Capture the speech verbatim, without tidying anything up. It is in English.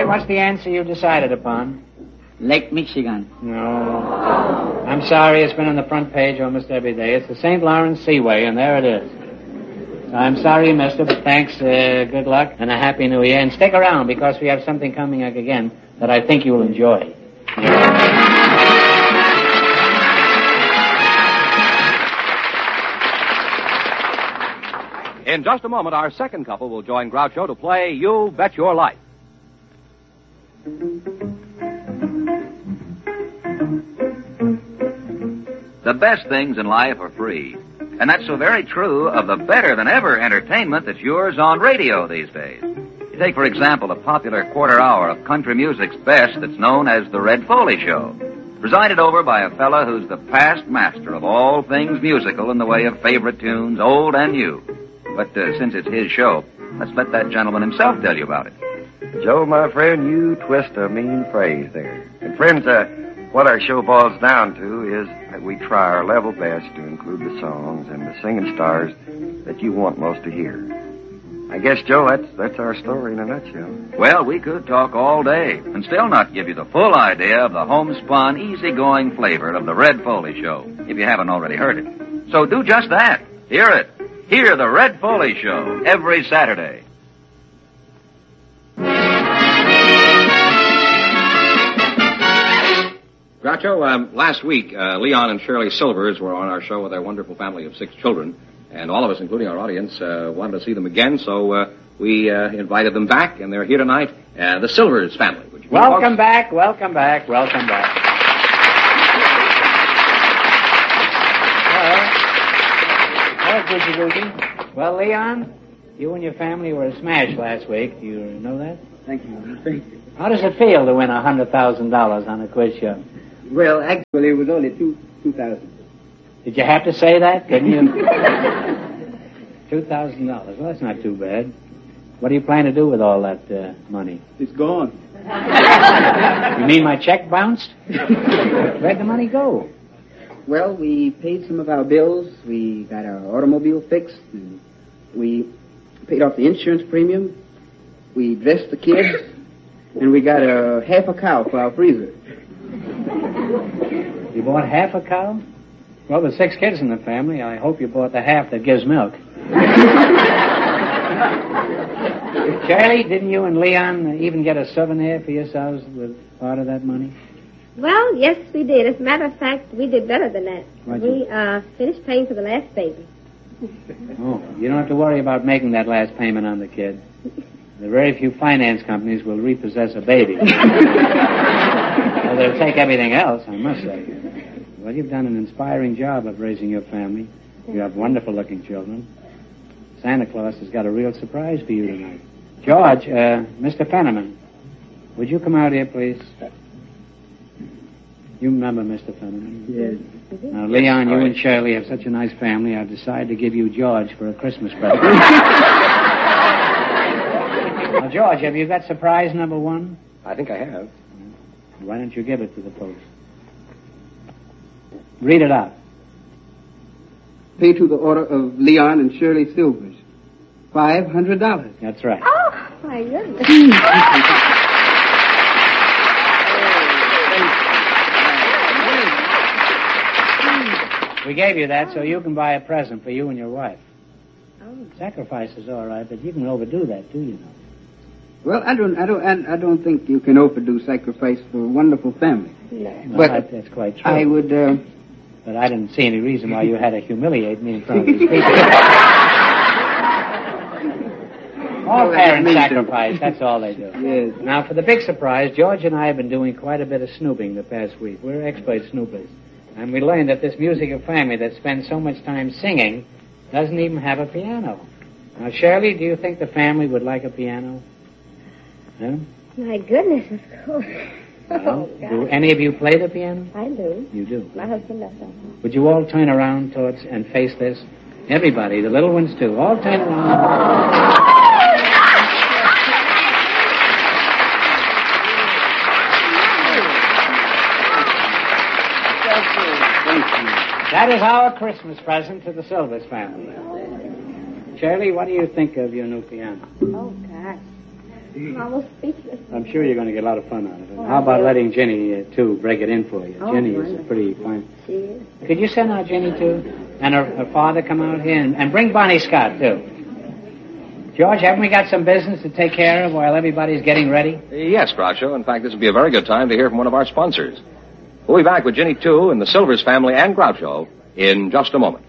what's the answer you decided upon? Lake Michigan. No. I'm sorry, it's been on the front page almost every day. It's the Saint Lawrence Seaway, and there it is. I'm sorry, mister, but thanks, uh, good luck, and a happy new year. And stick around, because we have something coming up again that I think you will enjoy. In just a moment, our second couple will join Groucho to play You Bet Your Life. The best things in life are free. And that's so very true of the better-than-ever entertainment that's yours on radio these days. You take, for example, the popular quarter hour of country music's best that's known as The Red Foley Show, presided over by a fella who's the past master of all things musical in the way of favorite tunes, old and new. But uh, since it's his show, let's let that gentleman himself tell you about it. Joe, my friend, you twist a mean phrase there. And friends, uh, what our show boils down to is that we try our level best to include the songs and the singing stars that you want most to hear. I guess, Joe, that's that's our story in a nutshell. Well, we could talk all day and still not give you the full idea of the homespun, easygoing flavor of the Red Foley Show, if you haven't already heard it. So do just that. Hear it. Hear the Red Foley Show every Saturday. Groucho, um, last week, uh, Leon and Shirley Silvers were on our show with their wonderful family of six children, and all of us, including our audience, uh, wanted to see them again, so uh, we uh, invited them back, and they're here tonight, uh, the Silvers family. Would you welcome back, welcome back, welcome back. Well, well, Googie, well, Leon, you and your family were a smash last week. Do you know that? Thank you. Thank you. How does it feel to win a hundred thousand dollars on a quiz show? Well, actually, it was only two two thousand. Did you have to say that? Didn't you? Two thousand dollars. Well, that's not too bad. What do you plan to do with all that uh, money? It's gone. You mean my check bounced? Where'd the money go? Well, we paid some of our bills. We got our automobile fixed. And we paid off the insurance premium. We dressed the kids. And we got a half a cow for our freezer. You bought half a cow? Well, there's six kids in the family. I hope you bought the half that gives milk. Charlie, didn't you and Leon even get a souvenir for yourselves with part of that money? Well, yes, we did. As a matter of fact, we did better than that. What'd we you? uh, finished paying for the last baby. Oh, you don't have to worry about making that last payment on the kid. The very few finance companies will repossess a baby. Well, they'll take everything else, I must say. Well, you've done an inspiring job of raising your family. You have wonderful-looking children. Santa Claus has got a real surprise for you tonight. George, uh, Mister Fenneman, would you come out here, please? You remember Mister Fenneman? Yes. Now, Leon, you and Shirley have such a nice family, I've decided to give you George for a Christmas present. Now, George, have you got surprise number one? I think I have. Why don't you give it to the post? Read it out. Pay to the order of Leon and Shirley Silvers. Five hundred dollars. That's right. Oh, my goodness. We gave you that so you can buy a present for you and your wife. Oh. Sacrifice is all right, but you can overdo that, too, you know. Well, I don't, I don't, I don't think you can overdo sacrifice for a wonderful family. No. No, But that, that's quite true. I would, uh... But I didn't see any reason why you had to humiliate me in front of these people. All parents sacrifice, that's all they do. Yes. Now, for the big surprise, George and I have been doing quite a bit of snooping the past week. We're expert snoopers. And we learned that this musical family that spends so much time singing doesn't even have a piano. Now, Shirley, do you think the family would like a piano? No? My goodness, of course. Well, Oh, God. do any of you play the piano? I do. You do. My husband does that. Would you all turn around towards and face this? Everybody, the little ones too. All turn around. That is our Christmas present to the Silvers family. Shirley, what do you think of your new piano? Oh, gosh. I'm almost speechless. I'm sure you're going to get a lot of fun out of it. How about letting Jenny, uh, too, break it in for you? Oh, Jenny is wonderful. a pretty fine... She is. Could you send out Jenny, too? And her, her father come out here? And, and bring Bonnie Scott, too. George, haven't we got some business to take care of while everybody's getting ready? Yes, Groucho. In fact, this would be a very good time to hear from one of our sponsors. We'll be back with Ginny, too, and the Silvers family and Groucho in just a moment.